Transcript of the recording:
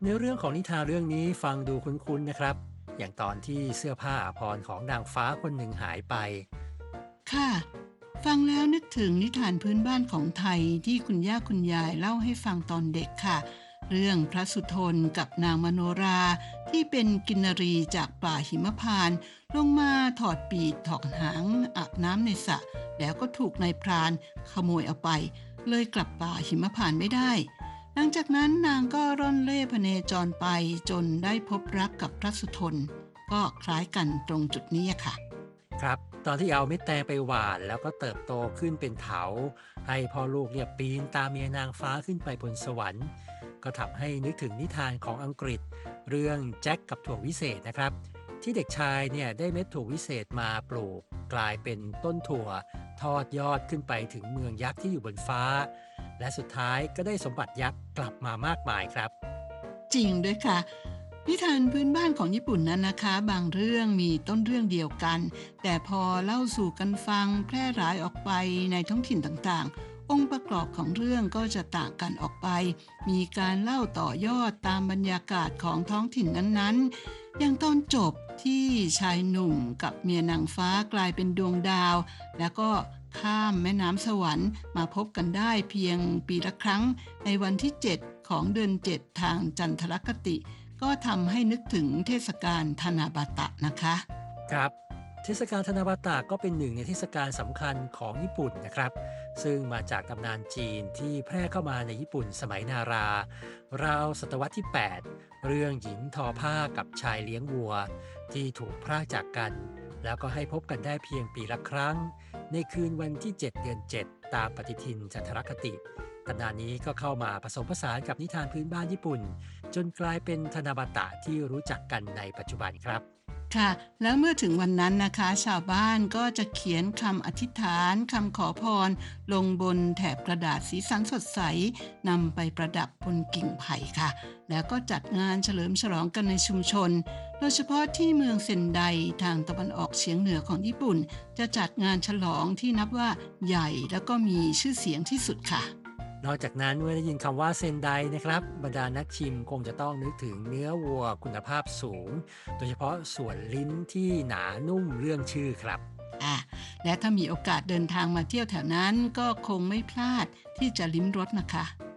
เนื้อเรื่องของนิทานเรื่องนี้ฟังดูคุ้นๆนะครับอย่างตอนที่เสื้อผ้าอาภรณ์ของนางฟ้าคนหนึ่งหายไปค่ะฟังแล้วนึกถึงนิทานพื้นบ้านของไทยที่คุณย่าคุณยายเล่าให้ฟังตอนเด็กค่ะเรื่องพระสุทนกับนางมโนราที่เป็นกินนรีจากป่าหิมพานต์ลงมาถอดปีกถอดหางอาบน้ำในสระแล้วก็ถูกนายพรานขโมยเอาไปเลยกลับป่าหิมพานต์ไม่ได้หลังจากนั้นนางก็ร่อนเล่พเนจรไปจนได้พบรักกับพระสุทนก็คล้ายกันตรงจุดนี้อะค่ะครับตอนที่เอาเม็ดแตงไปหว่านแล้วก็เติบโตขึ้นเป็นเถาให้พ่อลูกเนี่ยปีนตามเมียนางฟ้าขึ้นไปบนสวรรค์ก็ทำให้นึกถึงนิทานของอังกฤษเรื่องแจ็คกับถั่ววิเศษนะครับที่เด็กชายเนี่ยได้เม็ดถั่ววิเศษมาปลูกกลายเป็นต้นถั่วทอดยอดขึ้นไปถึงเมืองยักษ์ที่อยู่บนฟ้าและสุดท้ายก็ได้สมบัติยักษ์กลับมามากมายครับจริงด้วยค่ะนิทานพื้นบ้านของญี่ปุ่นนั้นนะคะบางเรื่องมีต้นเรื่องเดียวกันแต่พอเล่าสู่กันฟังแพร่หลายออกไปในท้องถิ่นต่างๆองค์ประกอบของเรื่องก็จะต่างกันออกไปมีการเล่าต่อยอดตามบรรยากาศของท้องถิ่นนั้นๆอย่างตอนจบที่ชายหนุ่มกับเมียนางฟ้ากลายเป็นดวงดาวแล้วก็ข้ามแม่น้ำสวรรค์มาพบกันได้เพียงปีละครั้งในวันที่7ของเดือน7ทางจันทรคติก็ทำให้นึกถึงเทศกาลทานาบาตะนะคะครับเทศกาลธนบัตะก็เป็นหนึ่งในเทศกาลสำคัญของญี่ปุ่นนะครับซึ่งมาจากตำนานจีนที่แพร่เข้ามาในญี่ปุ่นสมัยนาราราวศตวรรษที่8เรื่องหญิงทอผ้ากับชายเลี้ยงวัวที่ถูกพรากจากกันแล้วก็ให้พบกันได้เพียงปีละครั้งในคืนวันที่7เดือน7ตามปฏิทินจันทรคติตำนานนี้ก็เข้ามาผสมผสานกับนิทานพื้นบ้านญี่ปุ่นจนกลายเป็นธนบัตะที่รู้จักกันในปัจจุบันครับค่ะแล้วเมื่อถึงวันนั้นนะคะชาวบ้านก็จะเขียนคำอธิษฐานคำขอพรลงบนแถบกระดาษสีสันสดใสนำไปประดับบนกิ่งไผ่ค่ะแล้วก็จัดงานเฉลิมฉลองกันในชุมชนโดยเฉพาะที่เมืองเซนไดทางตะวันออกเฉียงเหนือของญี่ปุ่นจะจัดงานฉลองที่นับว่าใหญ่แล้วก็มีชื่อเสียงที่สุดค่ะนอกจากนั้นเมื่อได้ยินคำว่าเซนไดนะครับบรรดานักชิมคงจะต้องนึกถึงเนื้อวัวคุณภาพสูงโดยเฉพาะส่วนลิ้นที่หนานุ่มเรื่องชื่อครับอ่ะและถ้ามีโอกาสเดินทางมาเที่ยวแถวนั้นก็คงไม่พลาดที่จะลิ้มรสนะคะ